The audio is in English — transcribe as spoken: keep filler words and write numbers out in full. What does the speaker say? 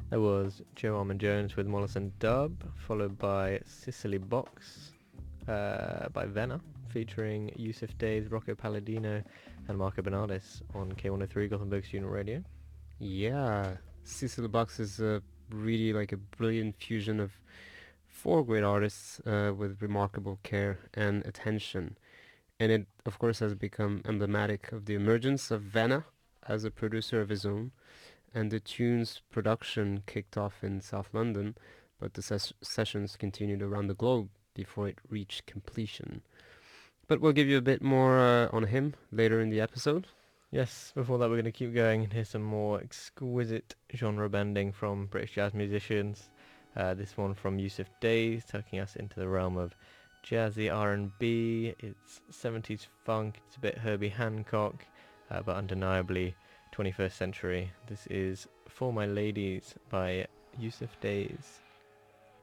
There was Joe Armon-Jones with Mollison Dub, followed by Sicily Box uh, by Venna, featuring Yusuf Days, Rocco Palladino, and Marco Bernardis on K one oh three Gothenburg Student Radio. Yeah, Cecil Box is a really like a brilliant fusion of four great artists uh, with remarkable care and attention. And it, of course, has become emblematic of the emergence of Venna as a producer of his own, and the tune's production kicked off in South London, but the ses- sessions continued around the globe before it reached completion. But we'll give you a bit more uh, on him later in the episode. Yes, before that we're going to keep going and hear some more exquisite genre bending from British jazz musicians. Uh, this one from Yusuf Days, taking us into the realm of jazzy R and B. It's seventies funk, it's a bit Herbie Hancock, uh, but undeniably twenty-first century. This is For My Ladies by Yusuf Days.